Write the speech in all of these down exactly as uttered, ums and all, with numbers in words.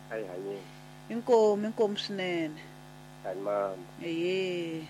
hayi hayi inkomo inkomo swinene hayi mama eye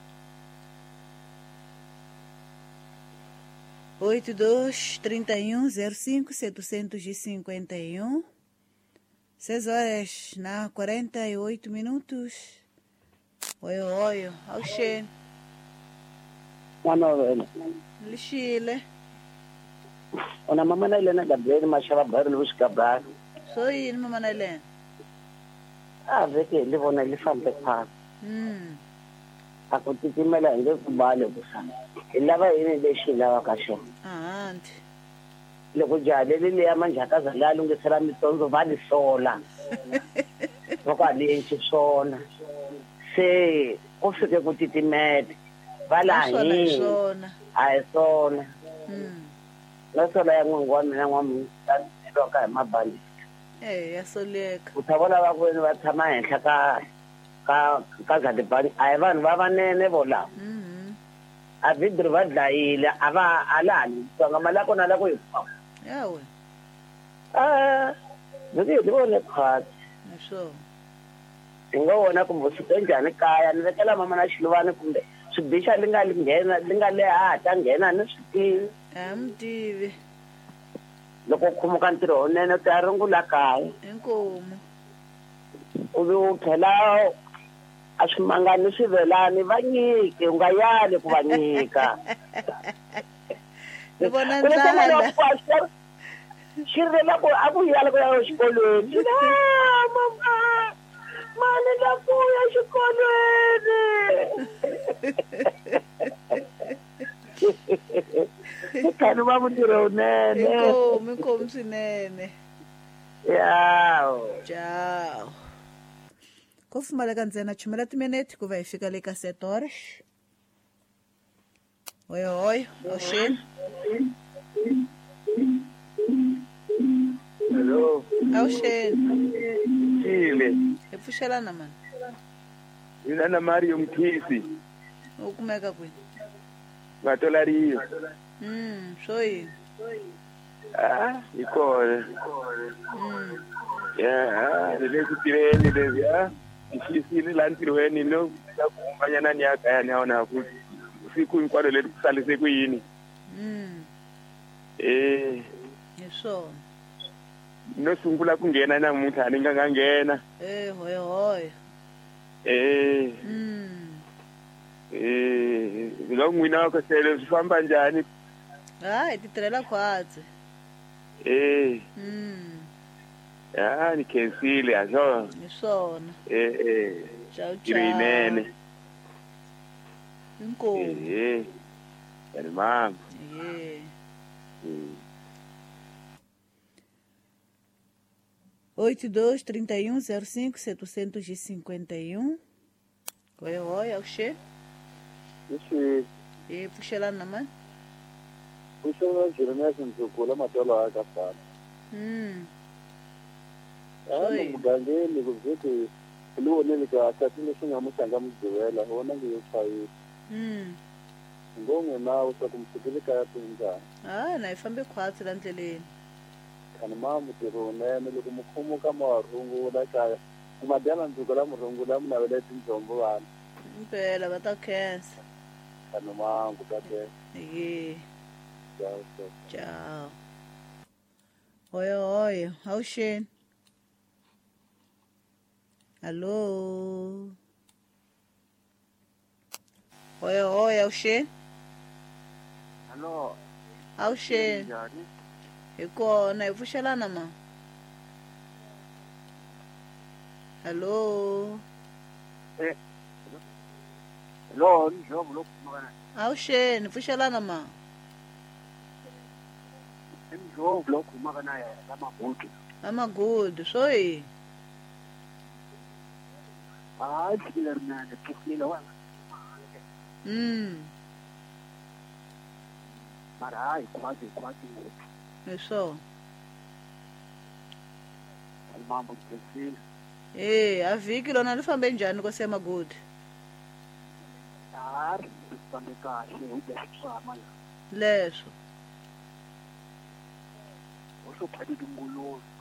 oito dois trinta e um zero cinco setecentos e cinquenta e um seis horas na quarenta e oito minutos. Oi oi ao Xen Mwana wena. lixile Ona mama na ile na Gabriel mashaba bari lo xikabra. so yini mama Nalena Ah veke le bona le fambe phaka. mm A ku titimela nge ku bale ku sana. Ilava yini lexi lava ka xona. ahanti Loko jale le ya manjaka zala lungisela mitsonzo va li sola. Loko ali swona. Se ku fike ku titimela. Vala naswona hi hi. swona A hi swona. mm Naswona ya n'wingi mina n'wami lo ka hi mabandi. eh yasoleka U ta vona va ku va tshama henhla ka ka ka Zadebani a hi vanhu va vanene vola. mhm A vidri va dlayile a va alani tsonga mali kona la ku hi yawe ah ndzi hi vone khati niswo hi nga wona kumbe swi njhani kaya ni vekela mama na xiluvani kumbe swibixa li nga li nghena li nga le ha ta nghena ni swi tivi amtivi loko khumuka ntirho wonene u ta rungula kaya inkomo u vi u tlhela a swimangani swivelani va nyiki u nga yali ku va nyika ni vona ndlala xirila ku a ku yala ku ya exikolweni mama mali la ku ya xikolweni khani va mutirho wunene inkomo inkomo swinene yaw ciao ko pfumaleka ntsena chumela timinete ku va hi fika le ka sept horas oi oi Oxen hello Oxen Sile hi pfuxelana mani mina na Mario Mthisi u kumeka kwini ngatolariyo mm swo yini ah ikona mm ya le ku tireni le ya isisini la ntirweni no ya kumbanyana ni aka ya naona ku siku inkwalo le kusalise ku yini mm eh hi swona no sungula ku nghena na munhu ani nga nga nghena eh hoy hoy eh mm eh lo n'wina ka sele swi famba njhani ha hi titirhela khwatsi eh mm ya ni khensile aso hi swona eh eh ciao irinene ciao inkomo eh eh mama yeah eh oito dois trinta e um zero cinco setecentos e cinquenta e um oi oi Oxen ixi hi pfuxelana mani ku xona Jeremias Ntsukula matolo aka sana mm ah Oi. mugangeni ku vhiki lo wonele ka tsatsi leswi nga mu hlanga mugqivela wona nge yo chayisa mm ngomwe nawe swa ku mfikile kaya tinjani ah na hi fambe khwatsi la ndleleni khani ma mutirho wunene loko mu khumuka ma wa rungula kaya madyana Ntsukula mu rungula mu navele tindzombo vana impela va ta khensa khani mangu kate ye ciao ciao ciao oi oi Oxen allo oi oi Oxen Hello Oxen njhani hi kona hi pfuxelana ma hallo eh lo ni job lo kumana Oxen hi pfuxelana ma ni job lo kumana ya lama buki amagudu swo yini ah kile rina de kile wa mm mara ai kwazi kwazi hi swona mambo kesi eh a vhiki lona li fambe njhani ko se magudu ah fambe kahle u ya swama leswo o so phadi dingolo